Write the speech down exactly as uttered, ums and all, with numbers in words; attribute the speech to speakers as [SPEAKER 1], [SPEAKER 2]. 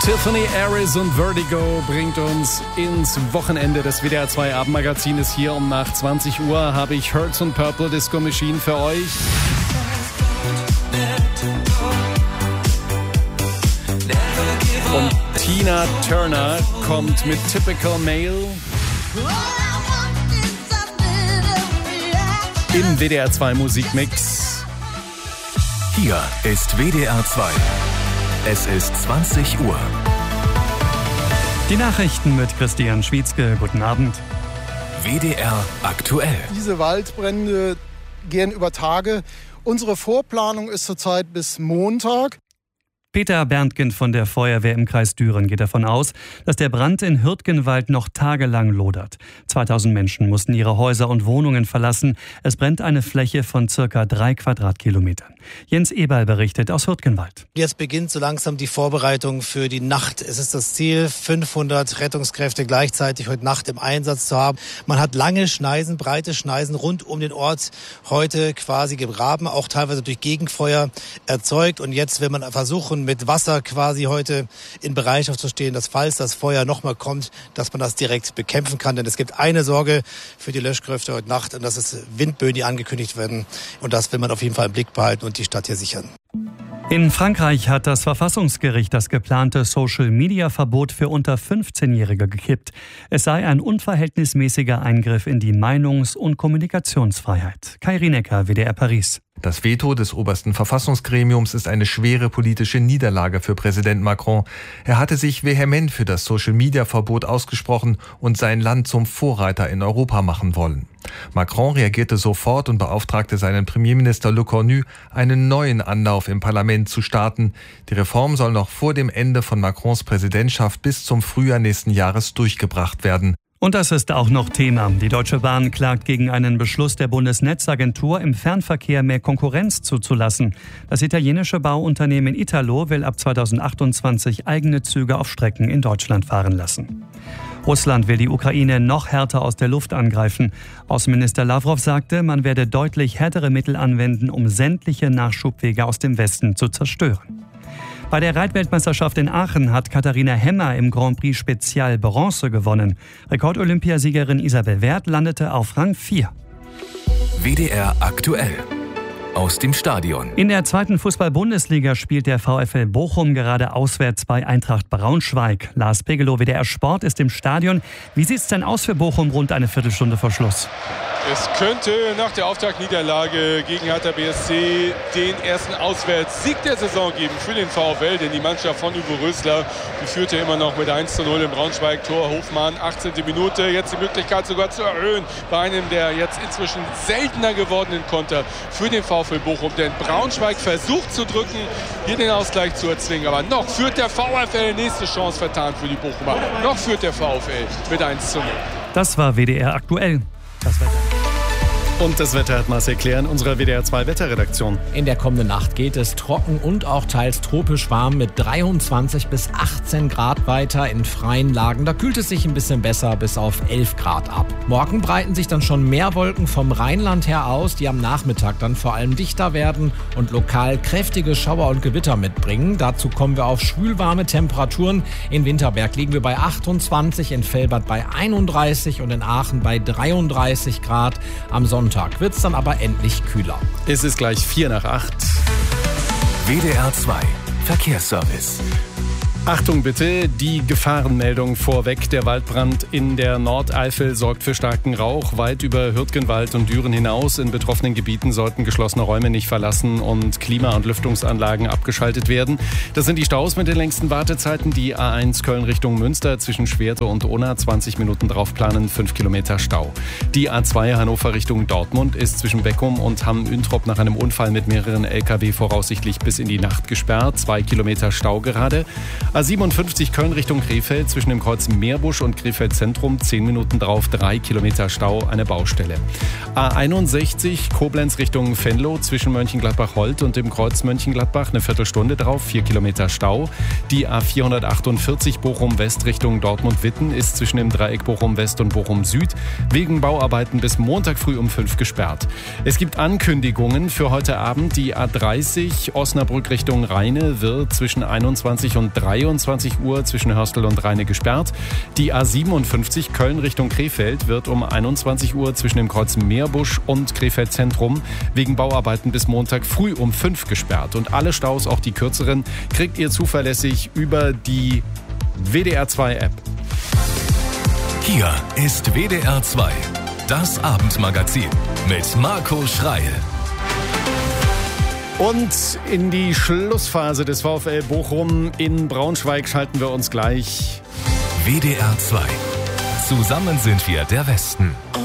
[SPEAKER 1] Tiffany Aris und Vertigo bringt uns ins Wochenende. Das W D R zwei Abendmagazin ist hier. Um nach zwanzig Uhr habe ich Hertz und Purple Disco Machine für euch. Und Tina Turner kommt mit Typical Male. Im W D R zwei Musikmix.
[SPEAKER 2] Hier ist W D R zwei. Es ist zwanzig Uhr.
[SPEAKER 3] Die Nachrichten mit Christian Schwietzke. Guten Abend.
[SPEAKER 2] W D R aktuell.
[SPEAKER 4] Diese Waldbrände gehen über Tage. Unsere Vorplanung ist zurzeit bis Montag.
[SPEAKER 3] Peter Berntgen von der Feuerwehr im Kreis Düren geht davon aus, dass der Brand in Hürtgenwald noch tagelang lodert. zweitausend Menschen mussten ihre Häuser und Wohnungen verlassen. Es brennt eine Fläche von circa drei Quadratkilometern. Jens Eberl berichtet aus Hürtgenwald.
[SPEAKER 5] Jetzt beginnt so langsam die Vorbereitung für die Nacht. Es ist das Ziel, fünfhundert Rettungskräfte gleichzeitig heute Nacht im Einsatz zu haben. Man hat lange Schneisen, breite Schneisen rund um den Ort heute quasi gegraben, auch teilweise durch Gegenfeuer erzeugt. Und jetzt will man versuchen, mit Wasser quasi heute in Bereitschaft zu stehen, dass falls das Feuer nochmal kommt, dass man das direkt bekämpfen kann. Denn es gibt eine Sorge für die Löschkräfte heute Nacht und das ist Windböen, die angekündigt werden. Und das will man auf jeden Fall im Blick behalten und die Stadt hier sichern.
[SPEAKER 3] In Frankreich hat das Verfassungsgericht das geplante Social-Media-Verbot für unter fünfzehnjährige gekippt. Es sei ein unverhältnismäßiger Eingriff in die Meinungs- und Kommunikationsfreiheit. Kai Rienecker, W D R Paris.
[SPEAKER 6] Das Veto des obersten Verfassungsgremiums ist eine schwere politische Niederlage für Präsident Macron. Er hatte sich vehement für das Social-Media-Verbot ausgesprochen und sein Land zum Vorreiter in Europa machen wollen. Macron reagierte sofort und beauftragte seinen Premierminister Le Cornu, einen neuen Anlauf im Parlament zu starten. Die Reform soll noch vor dem Ende von Macrons Präsidentschaft bis zum Frühjahr nächsten Jahres durchgebracht werden.
[SPEAKER 3] Und das ist auch noch Thema. Die Deutsche Bahn klagt gegen einen Beschluss der Bundesnetzagentur, im Fernverkehr mehr Konkurrenz zuzulassen. Das italienische Bauunternehmen Italo will ab zweitausendachtundzwanzig eigene Züge auf Strecken in Deutschland fahren lassen. Russland will die Ukraine noch härter aus der Luft angreifen. Außenminister Lavrov sagte, man werde deutlich härtere Mittel anwenden, um sämtliche Nachschubwege aus dem Westen zu zerstören. Bei der Reitweltmeisterschaft in Aachen hat Katharina Hemmer im Grand Prix Spezial Bronze gewonnen. Rekordolympiasiegerin Isabel Werth landete auf Rang vier.
[SPEAKER 2] W D R aktuell. Aus dem Stadion.
[SPEAKER 3] In der zweiten Fußball-Bundesliga spielt der VfL Bochum gerade auswärts bei Eintracht Braunschweig. Lars Pegelow, W D R Sport, ist im Stadion. Wie sieht es denn aus für Bochum rund eine Viertelstunde vor Schluss?
[SPEAKER 7] Es könnte nach der Auftaktniederlage gegen Hertha B S C den ersten Auswärtssieg der Saison geben für den VfL, denn die Mannschaft von Uwe Rösler, die führte immer noch mit eins zu null im Braunschweig-Tor. Hofmann, achtzehnte Minute, jetzt die Möglichkeit sogar zu erhöhen bei einem der jetzt inzwischen seltener gewordenen Konter für den VfL Bochum, denn Braunschweig versucht zu drücken, hier den Ausgleich zu erzwingen, aber noch führt der VfL, nächste Chance vertan für die Bochumer, noch führt der VfL mit eins zu null.
[SPEAKER 3] Das war W D R aktuell. Das Wetter.
[SPEAKER 1] Und das Wetter hat Marcel Klär in unserer W D R zwei Wetterredaktion.
[SPEAKER 8] In der kommenden Nacht geht es trocken und auch teils tropisch warm mit dreiundzwanzig bis achtzehn Grad weiter in freien Lagen. Da kühlt es sich ein bisschen besser bis auf elf Grad ab. Morgen breiten sich dann schon mehr Wolken vom Rheinland her aus, die am Nachmittag dann vor allem dichter werden und lokal kräftige Schauer und Gewitter mitbringen. Dazu kommen wir auf schwülwarme Temperaturen. In Winterberg liegen wir bei achtundzwanzig, in Velbert bei einunddreißig und in Aachen bei dreiunddreißig Grad. Am Sonntag wird es dann aber endlich kühler.
[SPEAKER 1] Es ist gleich vier nach acht.
[SPEAKER 2] W D R zwei Verkehrsservice.
[SPEAKER 1] Achtung bitte, die Gefahrenmeldung vorweg. Der Waldbrand in der Nordeifel sorgt für starken Rauch. Weit über Hürtgenwald und Düren hinaus. In betroffenen Gebieten sollten geschlossene Räume nicht verlassen und Klima- und Lüftungsanlagen abgeschaltet werden. Das sind die Staus mit den längsten Wartezeiten. Die A eins Köln Richtung Münster zwischen Schwerte und Unna. zwanzig Minuten drauf planen, fünf Kilometer Stau. Die A zwei Hannover Richtung Dortmund ist zwischen Beckum und Hamm-Üntrop nach einem Unfall mit mehreren L K W voraussichtlich bis in die Nacht gesperrt. zwei Kilometer Stau gerade. A siebenundfünfzig Köln Richtung Krefeld zwischen dem Kreuz Meerbusch und Krefeld Zentrum, zehn Minuten drauf, drei Kilometer Stau, eine Baustelle. A einundsechzig Koblenz Richtung Venlo zwischen Mönchengladbach-Holt und dem Kreuz Mönchengladbach, eine Viertelstunde drauf, vier Kilometer Stau. Die A vierhundertachtundvierzig Bochum West Richtung Dortmund-Witten ist zwischen dem Dreieck Bochum West und Bochum Süd wegen Bauarbeiten bis Montag früh um fünf gesperrt. Es gibt Ankündigungen für heute Abend. Die A dreißig Osnabrück Richtung Rheine wird zwischen einundzwanzig und dreiundzwanzig zweiundzwanzig Uhr zwischen Hörstel und Rheine gesperrt. Die A siebenundfünfzig Köln Richtung Krefeld wird um einundzwanzig Uhr zwischen dem Kreuz Meerbusch und Krefeld Zentrum wegen Bauarbeiten bis Montag früh um fünf gesperrt. Und alle Staus, auch die kürzeren, kriegt ihr zuverlässig über die W D R zwei App.
[SPEAKER 2] Hier ist W D R zwei, das Abendmagazin mit Marco Schreil.
[SPEAKER 1] Und in die Schlussphase des VfL Bochum in Braunschweig schalten wir uns gleich.
[SPEAKER 2] W D R zwei. Zusammen sind wir der Westen.